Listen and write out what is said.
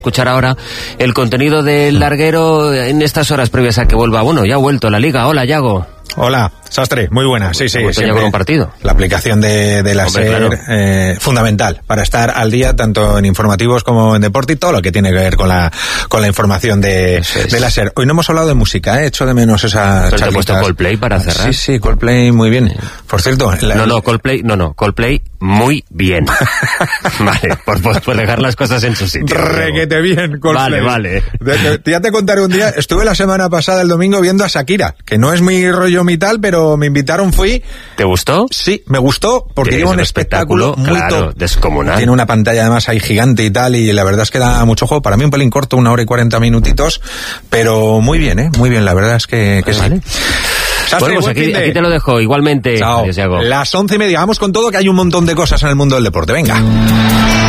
Escuchar ahora el contenido del larguero en estas horas previas a que vuelva. Bueno, ya ha vuelto la Liga. Hola, Yago. Hola, Sastre, muy buena. Sí, ya con un partido. La aplicación de la SER, claro. Fundamental para estar al día tanto en informativos como en deporte y todo lo que tiene que ver con la información de la SER. Hoy no hemos hablado de música, echo de menos esa charlita. ¿Te he puesto Coldplay para cerrar? Sí, Coldplay muy bien. Por cierto... Coldplay muy bien. Vale, por dejar las cosas en su sitio. Requete bien, Coldplay. Vale. Ya te contaré un día, estuve la semana pasada, el domingo, viendo a Shakira, que no es mi rollo mi tal, pero me invitaron, fui. ¿Te gustó? Sí, me gustó, porque lleva un espectáculo muy top. Descomunal. Tiene una pantalla además ahí gigante y tal, y la verdad es que da mucho juego. Para mí un pelín corto, 1 hora y 40 minutitos, pero muy bien, muy bien, la verdad es que vale. Sí. Bueno, pues aquí te lo dejo, igualmente. Chao. Adiós, Yago. Las 11:30, vamos con todo, que hay un montón de cosas en el mundo del deporte. Venga.